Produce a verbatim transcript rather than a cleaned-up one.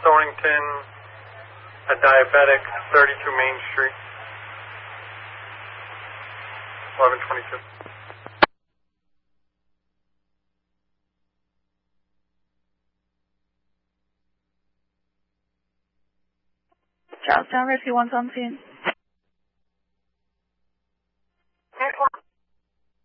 Thornton, a diabetic, thirty-two Main Street, eleven twenty-two. Charlestown Rescue one seventeen.